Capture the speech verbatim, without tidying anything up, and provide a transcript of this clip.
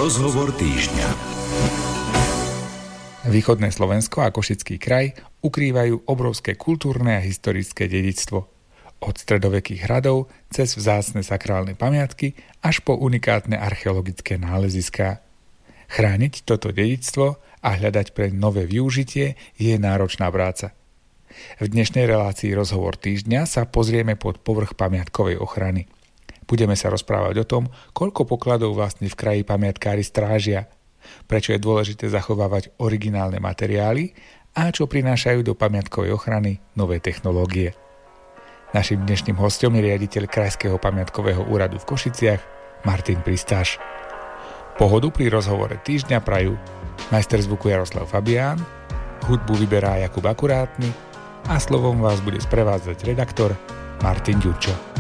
Rozhovor týždňa. Východné Slovensko a Košický kraj ukrývajú obrovské kultúrne a historické dedičstvo. Od stredovekých hradov cez vzácne sakrálne pamiatky až po unikátne archeologické náleziská. Chrániť toto dedičstvo a hľadať pre nové využitie je náročná práca. V dnešnej relácii Rozhovor týždňa sa pozrieme pod povrch pamiatkovej ochrany. Budeme sa rozprávať o tom, koľko pokladov vlastne v kraji pamiatkári strážia, prečo je dôležité zachovávať originálne materiály a čo prinášajú do pamiatkovej ochrany nové technológie. Naším dnešným hostom je riaditeľ Krajského pamiatkového úradu v Košiciach Martin Pristáš. Pohodu pri Rozhovore týždňa prajú majster zvuku Jaroslav Fabián, hudbu vyberá Jakub Akurátny a slovom vás bude sprevádzať redaktor Martin Ďurčo.